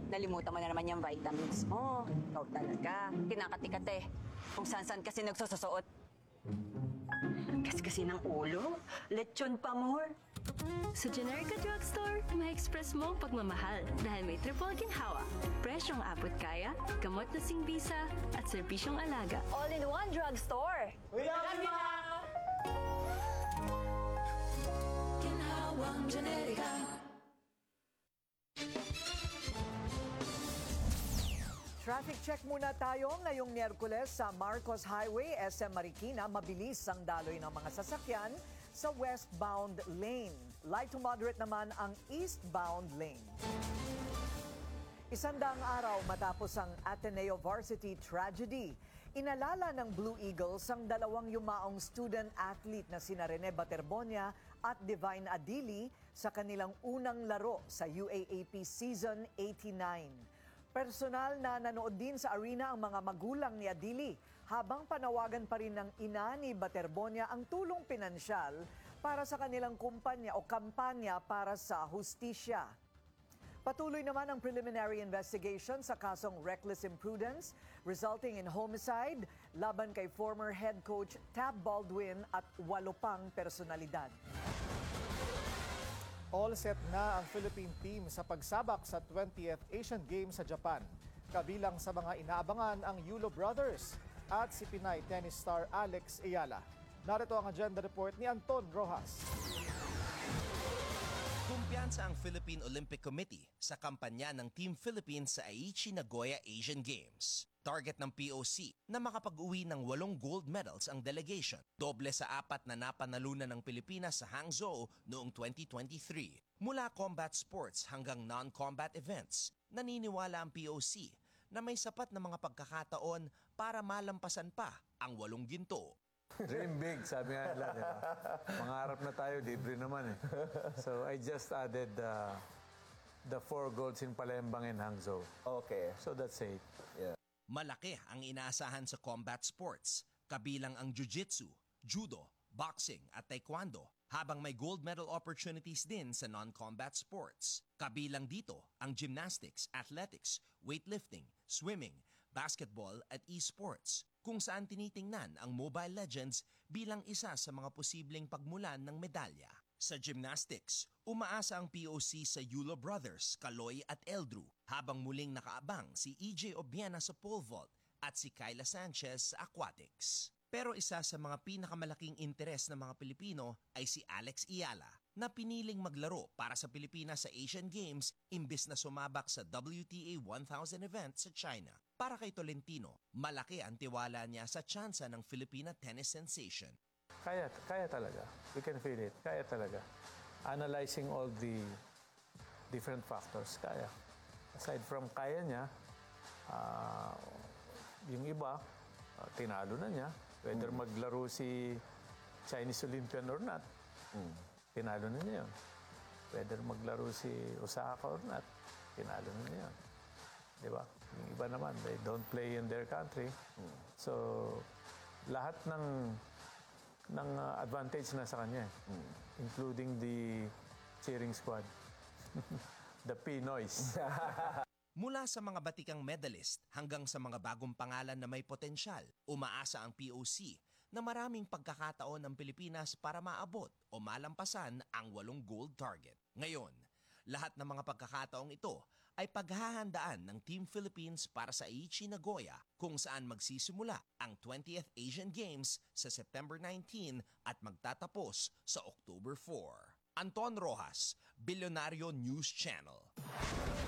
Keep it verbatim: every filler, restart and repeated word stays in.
Nalimutan mo na naman yung vitamins mo. Ikaw talaga. Kinakatikate. Kung saan-saan kasi nagsususuot. Kasi-kasi ng ulo. Lechon pa more. Sa Generica Drugstore, ma-express mo ang pagmamahal dahil may triple ginhawa. Presyong abot kaya, gamot na singbisa, at serbisyong alaga. All-in-one drugstore. We love you, Ma! Ginhawang Generica. Traffic check muna tayo ngayong Miyerkules sa Marcos Highway, S M Marikina. Mabilis ang daloy ng mga sasakyan sa westbound lane. Light to moderate naman ang eastbound lane. Isandang araw matapos ang Ateneo Varsity tragedy. Inalala ng Blue Eagles ang dalawang yumaong student-athlete na sina Rene Baterbonia at Divine Adili sa kanilang unang laro sa U A A P Season eighty-nine. Personal na nanood din sa arena ang mga magulang ni Adili habang panawagan pa rin ng ina ni Baterbonia ang tulong pinansyal para sa kanilang kumpanya o kampanya para sa hustisya. Patuloy naman ang preliminary investigation sa kasong reckless imprudence resulting in homicide laban kay former head coach Tab Baldwin at walo pang personalidad. All set na ang Philippine team sa pagsabak sa twentieth Asian Games sa Japan. Kabilang sa mga inaabangan ang Yulo Brothers at si Pinay tennis star Alex Ayala. Narito ang agenda report ni Anton Rojas. Kumpiyansa ang Philippine Olympic Committee sa kampanya ng Team Philippines sa Aichi Nagoya Asian Games. Target ng P O C na makapag-uwi ng walong gold medals ang delegation. Doble sa apat na napanalunan ng Pilipinas sa Hangzhou noong twenty twenty-three. Mula combat sports hanggang non-combat events, naniniwala ang P O C na may sapat na mga pagkakataon para malampasan pa ang walong ginto. Dream big, sabi nga nila. Diba? Mangarap na tayo, libre naman eh. So I just added uh, the four golds in Palembang and Hangzhou. Okay. So that's it. Yeah. Malaki ang inaasahan sa combat sports, kabilang ang jiu-jitsu, judo, boxing at taekwondo, habang may gold medal opportunities din sa non-combat sports. Kabilang dito ang gymnastics, athletics, weightlifting, swimming, basketball at esports, kung saan tinitingnan ang Mobile Legends bilang isa sa mga posibleng pagmulan ng medalya. Sa gymnastics, umaasa ang P O C sa Yulo Brothers, Kaloy at Eldrew, habang muling nakaabang si E J Obiena sa pole vault at si Kyla Sanchez sa aquatics. Pero isa sa mga pinakamalaking interes ng mga Pilipino ay si Alex Ayala, na piniling maglaro para sa Pilipinas sa Asian Games imbis na sumabak sa W T A one thousand event sa China. Para kay Tolentino, malaki ang tiwala niya sa tsansa ng Filipina tennis sensation. Kaya, kaya talaga. We can feel it. Kaya talaga. Analyzing all the different factors, kaya. Aside from kaya niya, uh, yung iba, uh, tinalo na niya. Whether mm. maglaro si Chinese Olympian or not, mm. tinalo na niya yun. Whether maglaro si Osaka or not, tinalo na niya yun. Di ba? Yung iba naman, they don't play in their country. Mm. So, lahat ng ng uh, advantage na sa kanya, mm. including the cheering squad. The Pinoys. Mula sa mga batikang medalist hanggang sa mga bagong pangalan na may potensyal, umaasa ang P O C na maraming pagkakataon ng Pilipinas para maabot o malampasan ang walong gold target. Ngayon, lahat ng mga pagkakataong ito ay paghahandaan ng Team Philippines para sa Aichi Nagoya, kung saan magsisimula ang twentieth Asian Games sa September nineteenth at magtatapos sa October fourth. Anton Rojas, Bilyonaryo News Channel.